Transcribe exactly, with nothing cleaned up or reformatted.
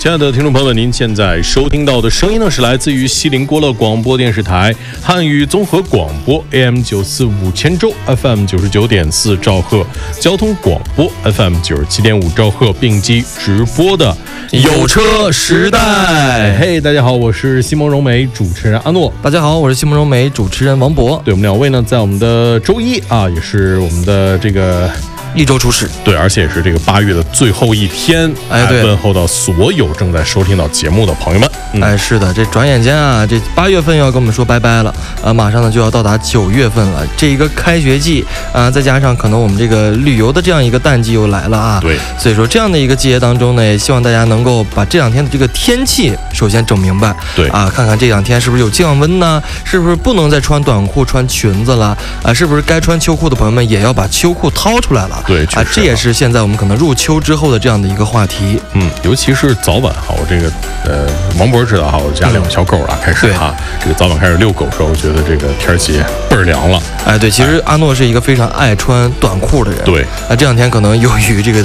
亲爱的听众朋友们，您现在收听到的声音呢，是来自于西林郭勒广播电视台汉语综合广播 A M 九四五千州 F M 九十九点四兆赫，交通广播 F M 九十七点五兆赫并机直播的有车时代。嘿，大家好，我是西蒙融媒主持人阿诺。 大家好，我是西蒙融媒主持人王博。 对，我们两位呢，在我们的周一啊，也是我们的这个。 一周初始， 对，而且也是这个八月的最后一天， 哎，对， 问候到所有正在收听到节目的朋友们。 嗯、哎，是的，这转眼间啊，这八月份要跟我们说拜拜了啊，马上呢就要到达九月份了。这一个开学季啊，再加上可能我们这个旅游的这样一个淡季又来了啊， 对， 所以说这样的一个季节当中呢，也希望大家能够把这两天的这个天气首先整明白， 对啊，看看这两天是不是有降温呢？是不是不能再穿短裤穿裙子了啊？是不是该穿秋裤的朋友们也要把秋裤掏出来了？ 对， 啊，这也是。是现在我们可能入秋之后的这样的一个话题， 嗯，尤其是早晚哈，我这个呃，王博知道哈，我家两个小狗啊，开始哈，这个早晚开始遛狗的时候，我觉得这个天气倍儿凉了。 哎，对，其实阿诺是一个非常爱穿短裤的人， 对， 啊，这两天可能由于这个